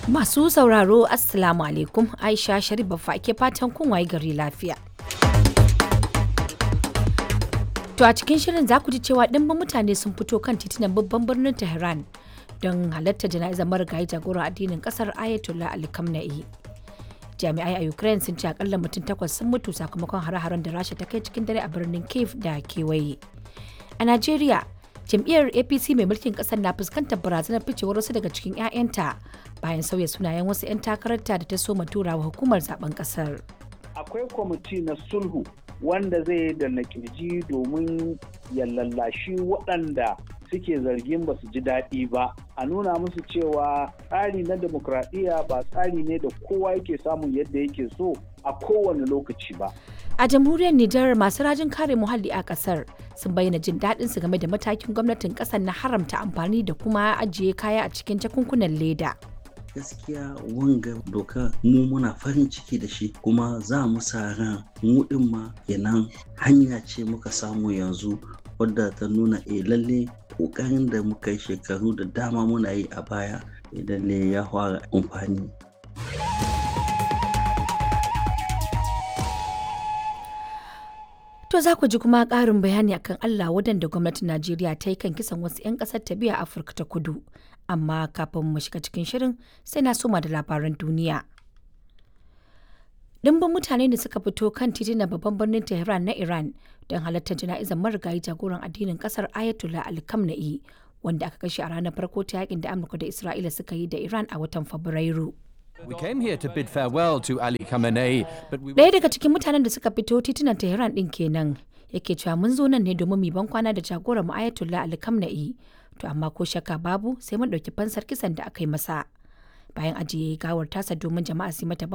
Masu sauraro Assalamu alaikum, Aisha Sharif Baffa ake fatan kun waye gari lafiya. To a cikin shirin za ku ji cewa ɗimbin mutane sun fito kan titunan babban birnin Tehran don halartar jana'izar marigayi jagoran addinin ƙasar Ayatollah Ali Khamenei. Jami'ai a Ukraine sun ce akalla mutum 8 sun mutu sakamakon hare-haren da Rasha ta kai cikin dare a birnin Kyiv da kewaye. A Najeriya, jam'iyyar APC mai mulkin ƙasar na fuskantar barazanar ficewar wasu daga cikin 'ya'yanta bayan sauya sunayen wasu 'yan takararta da ta soma tura wa hukumar zaben ƙasar. Akwai kwamiti na sulhu wanda zai da na kirji domin ya lallashi waɗanda suke zargin ba su ji daɗi ba, a nuna musu cewa tsari na demokradiyya ba tsari ne da kowa yake samun yadda yake so a kowane lokaci ba. A jamhuriyar Nijar, masu rajin kare muhalli a kasar sun bayyana jin daɗin su game da matakin gwamnatin kasar na haramta amfani da kuma ajiye kaya a cikin jakunkunan leda. Gaskiya wanga doka mu muna farin ciki da shi, kuma za mu sa ran mu din ma kenan hanya ce muka samu yanzu wadda ta nuna lalle kokarin da muka yi shekaru da dama muna yi a baya idan ne ya fara amfani. To za ku ji kuma ƙarin bayani akan Allah wadanda gwamnatin Najeriya ta yi kan kisan wasu 'yan ƙasar ta biya Afirka ta Kudu. Amma kafin mu shiga cikin shirin sai na soma da labaran duniya. Dimbin mutane da suka fito kan titunan babban birnin Tehran na Iran don halartar jana'izar marigayi jagoran addinin ƙasar Ayatollah Ali Khamenei, wanda aka kashe a ranar farko ta yakin da Amurka da Isra'ila suka yi da Iran a watan Fabrairu. We came here to bid farewell to Ali Khamenei, but we Ɗaya daga cikin mutanen da suka fito titunan Tehran ɗin kenan yake cewa mun zo nan ne domin mu ban kwana da jagoran mu Ayatollah Ali Khamenei, to amma ko shakka babu sai mun ɗauki fansar kisan da aka yi masa. Bayan ajiye gawar tasa domin jama'a su yi mata